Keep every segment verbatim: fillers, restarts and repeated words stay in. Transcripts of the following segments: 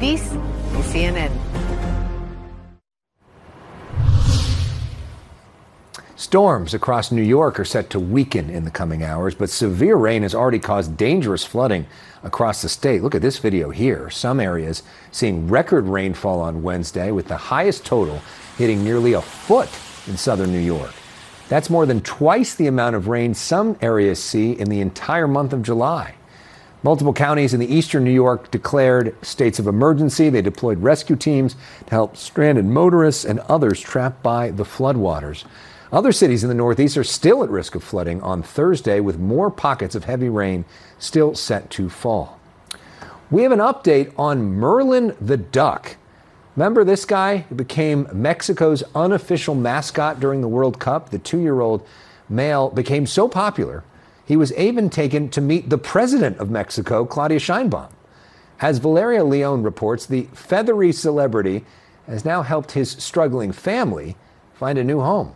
This is C N N. Storms across New York are set to weaken in the coming hours, but severe rain has already caused dangerous flooding across the state. Look at this video here. Some areas seeing record rainfall on Wednesday, with the highest total hitting nearly a foot in southern New York. That's more than twice the amount of rain some areas see in the entire month of July. Multiple counties in the eastern New York declared states of emergency. They deployed rescue teams to help stranded motorists and others trapped by the floodwaters. Other cities in the Northeast are still at risk of flooding on Thursday, with more pockets of heavy rain still set to fall. We have an update on Merlin the duck. Remember this guy who became Mexico's unofficial mascot during the World Cup? The two-year-old male became so popular, he was even taken to meet the president of Mexico, Claudia Sheinbaum. As Valeria Leon reports, the feathery celebrity has now helped his struggling family find a new home.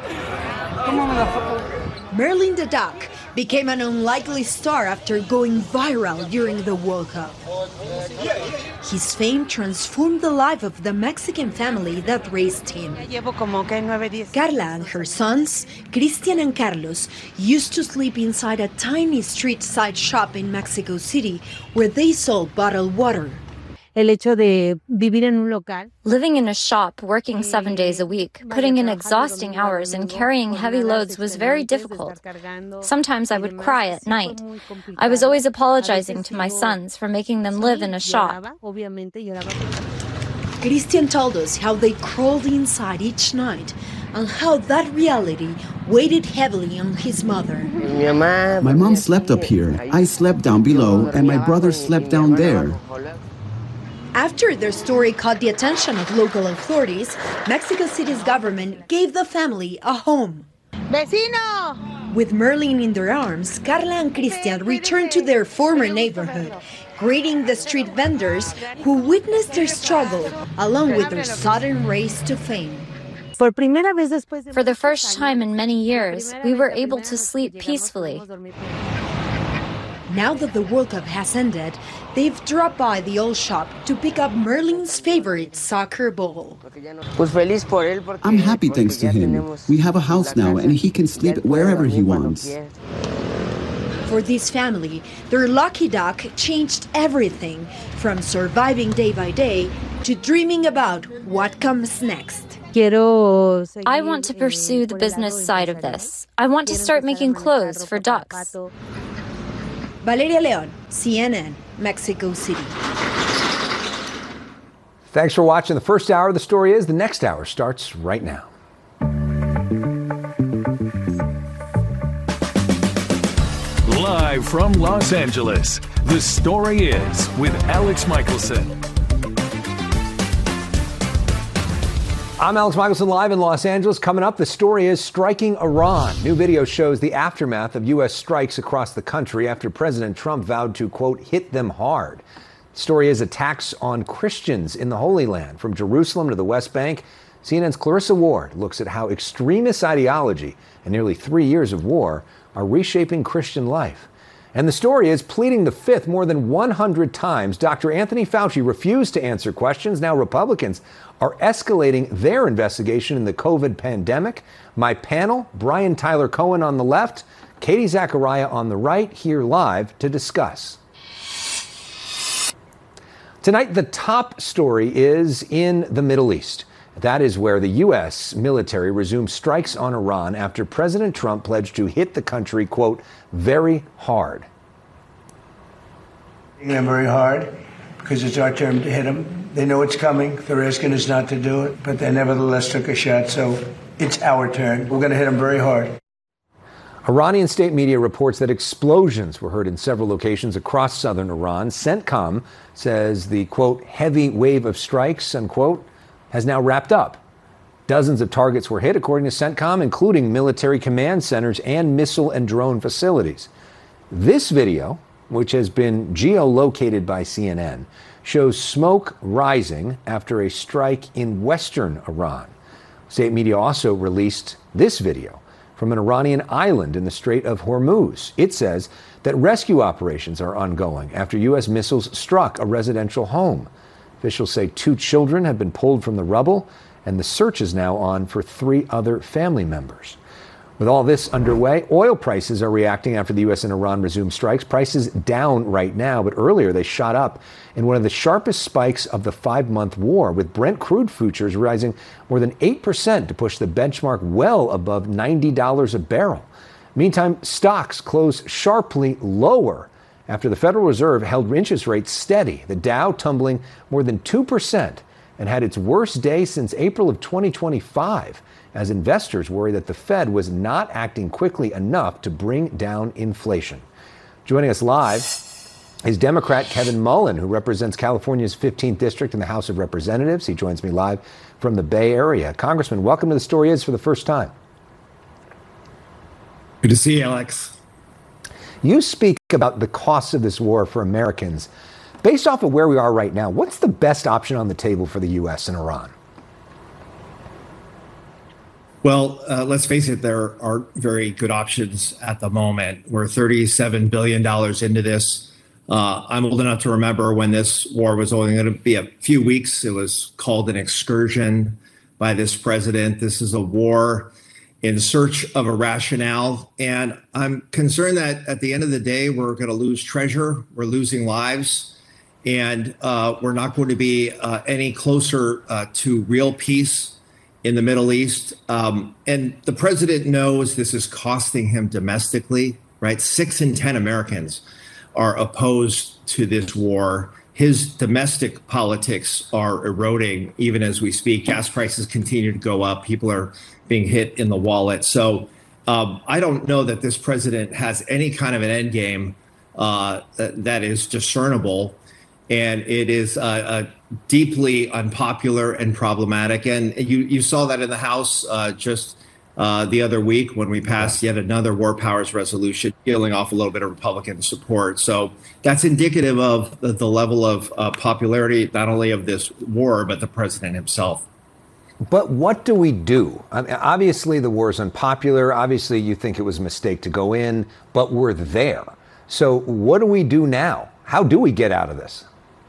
Merlin the duck became an unlikely star after going viral during the World Cup. His fame transformed the life of the Mexican family that raised him. Carla and her sons, Cristian and Carlos, used to sleep inside a tiny street-side shop in Mexico City where they sold bottled water. Living in a shop, working seven days a week, putting in exhausting hours and carrying heavy loads was very difficult. Sometimes I would cry at night. I was always apologizing to my sons for making them live in a shop. Cristian told us how they crawled inside each night and how that reality weighed heavily on his mother. My mom slept up here, I slept down below, and my brother slept down there. After their story caught the attention of local authorities, Mexico City's government gave the family a home. Vecino! With Merlin in their arms, Carla and Cristian returned to their former neighborhood, greeting the street vendors who witnessed their struggle, along with their sudden race to fame. For the first time in many years, we were able to sleep peacefully. Now that the World Cup has ended, they've dropped by the old shop to pick up Merlin's favorite soccer ball. I'm happy thanks to him. We have a house now and he can sleep wherever he wants. For this family, their lucky duck changed everything, from surviving day by day to dreaming about what comes next. I want to pursue the business side of this. I want to start making clothes for ducks. Valeria Leon, C N N, Mexico City. Thanks for watching the first hour. The story is the next hour starts right now. Live from Los Angeles, the story is with Alex Michelson. I'm Alex Michelson, live in Los Angeles. Coming up, the story is striking Iran. New video shows the aftermath of U S strikes across the country after President Trump vowed to, quote, hit them hard. The story is attacks on Christians in the Holy Land, from Jerusalem to the West Bank. C N N's Clarissa Ward looks at how extremist ideology and nearly three years of war are reshaping Christian life. And the story is pleading the fifth more than one hundred times. Doctor Anthony Fauci refused to answer questions. Now Republicans are escalating their investigation in the COVID pandemic. My panel, Brian Tyler Cohen on the left, Katie Zachariah on the right, here live to discuss. Tonight, the top story is in the Middle East. That is where the U S military resumed strikes on Iran after President Trump pledged to hit the country, quote, very hard. Hitting them very hard because it's our turn to hit them. They know it's coming. They're asking us not to do it, but they nevertheless took a shot. So it's our turn. We're going to hit them very hard. Iranian state media reports that explosions were heard in several locations across southern Iran. CENTCOM says the, quote, heavy wave of strikes, unquote, has now wrapped up. Dozens of targets were hit, according to CENTCOM, including military command centers and missile and drone facilities. This video, which has been geolocated by C N N, shows smoke rising after a strike in western Iran. State media also released this video from an Iranian island in the Strait of Hormuz. It says that rescue operations are ongoing after U S missiles struck a residential home. Officials say two children have been pulled from the rubble, and the search is now on for three other family members. With all this underway, oil prices are reacting after the U S and Iran resumed strikes. Prices down right now, but earlier they shot up in one of the sharpest spikes of the five-month war, with Brent crude futures rising more than eight percent to push the benchmark well above ninety dollars a barrel. Meantime, stocks closed sharply lower after the Federal Reserve held interest rates steady, the Dow tumbling more than two percent and had its worst day since April of twenty twenty-five. As investors worry that the Fed was not acting quickly enough to bring down inflation. Joining us live is Democrat Kevin Mullin, who represents California's fifteenth District in the House of Representatives. He joins me live from the Bay Area. Congressman, welcome to The Story Is for the first time. Good to see you, Alex. You speak about the costs of this war for Americans. Based off of where we are right now, what's the best option on the table for the U S and Iran? Well, uh, let's face it, there are very good options at the moment. We're thirty-seven billion dollars into this. Uh, I'm old enough to remember when this war was only going to be a few weeks. It was called an excursion by this president. This is a war in search of a rationale. And I'm concerned that at the end of the day, we're going to lose treasure. We're losing lives. And uh, we're not going to be uh, any closer uh, to real peace in the Middle East. Um, and the president knows this is costing him domestically, right? Six in ten Americans are opposed to this war. His domestic politics are eroding even as we speak. Gas prices continue to go up. People are being hit in the wallet. So um, I don't know that this president has any kind of an end game uh, that is discernible. And it is uh, uh, deeply unpopular and problematic. And you, you saw that in the House uh, just uh, the other week when we passed yet another war powers resolution, peeling off a little bit of Republican support. So that's indicative of the, the level of uh, popularity, not only of this war, but the president himself. But what do we do? I mean, obviously, the war is unpopular. Obviously, you think it was a mistake to go in, but we're there. So what do we do now? How do we get out of this?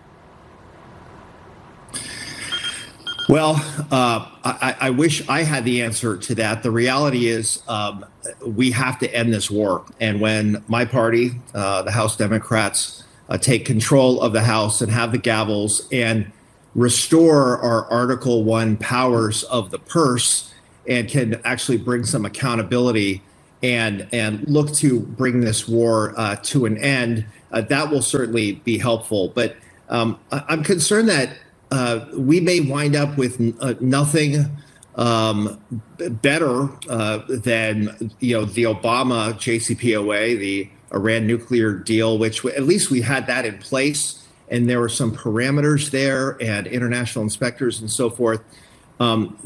Well, uh, I, I wish I had the answer to that. The reality is um, we have to end this war. And when my party, uh, the House Democrats, uh, take control of the House and have the gavels and restore our Article One powers of the purse and can actually bring some accountability and and look to bring this war uh, to an end, uh, that will certainly be helpful. But um, I, I'm concerned that Uh, we may wind up with uh, nothing um, better uh, than, you know, the Obama J C P O A, the Iran nuclear deal, which at least we had that in place. And there were some parameters there and international inspectors and so forth. Um,